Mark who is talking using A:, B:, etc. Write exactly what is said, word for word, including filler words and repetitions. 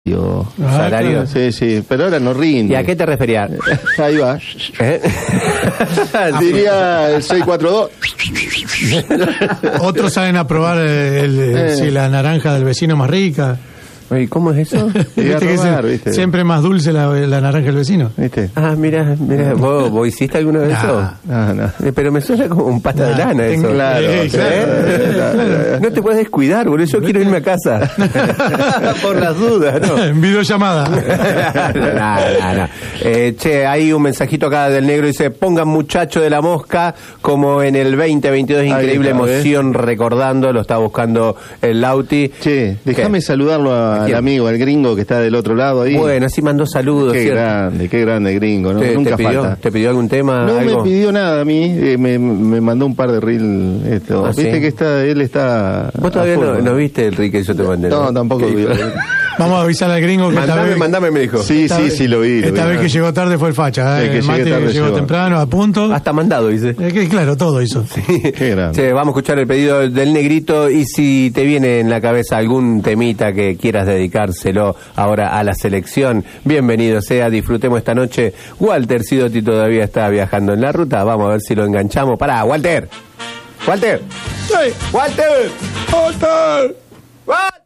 A: Ah,
B: salario.
A: claro. Sí, sí, pero ahora no rinde.
B: ¿Y a qué te referías?
A: Ahí va.
B: ¿Eh?
A: Diría el seiscientos cuarenta y dos.
C: Otros salen a probar el, el,
A: Eh.
C: si la naranja del vecino más rica.
B: ¿Y cómo es eso?
A: Iba a
C: Viste que
A: robar,
C: se-
A: ¿viste?
C: siempre más dulce la, la naranja del vecino.
A: ¿Viste?
B: Ah, mira, mira, ¿vos, vos hiciste alguna vez
C: Nah.
B: eso?
A: No, no.
B: Eh, Pero me suena como un pasta de
C: Nah,
B: lana eso.
C: tengo-
A: Claro,
C: Eh,
A: sí,
C: claro.
A: claro.
B: No te puedes descuidar, boludo. Yo quiero irme a casa. Por las dudas, ¿no?
C: En videollamada.
B: no, no, no. Eh, che, hay un mensajito acá del negro, dice: pongan muchacho de la mosca, como en el veinte veintidós, increíble
A: Ahí está,
B: emoción recordando, lo está buscando el Lauti.
A: Che, déjame
B: ¿Qué?
A: saludarlo
B: ¿A
A: al
B: quién?
A: amigo, al gringo que está del otro lado ahí.
B: Bueno, así mandó saludos,
A: Qué
B: ¿cierto?
A: grande, qué grande gringo, ¿no?
B: ¿Te,
A: Nunca
B: te pidió,
A: falta.
B: ¿Te pidió algún tema?
A: No
B: algo?
A: me pidió nada a mí, eh, me, me mandó un par de reel. Esto.
B: ¿Ah,
A: Viste
B: sí?
A: que está, él está.
B: Vos todavía
A: a full,
B: no, no viste el Rick que yo te mandé.
A: No, tampoco
B: ¿Qué
A: vi.
B: hijo?
C: Vamos a avisar al gringo que esta
B: Mandame,
C: vez,
B: mandame, me dijo.
A: Sí,
C: esta
A: sí,
C: vez-
A: sí, lo vi. lo
C: Esta
A: vi.
C: vez que llegó tarde fue el facha.
A: Sí,
C: ¿eh?
A: que
C: El
A: llegué
C: mate
A: tarde
C: llegó
A: llegó.
C: temprano, a punto.
B: Hasta mandado, dice.
C: Eh, que, claro, todo hizo.
A: Qué grande.
B: Che, vamos a escuchar el pedido del negrito y si te viene en la cabeza algún temita que quieras dedicárselo ahora a la selección, bienvenido sea, disfrutemos esta noche. Walter Sidotti todavía está viajando en la ruta, vamos a ver si lo enganchamos. Pará, Walter. Walter.
C: ¡Ey!
B: Walter.
C: ¡Walter!
B: Walter.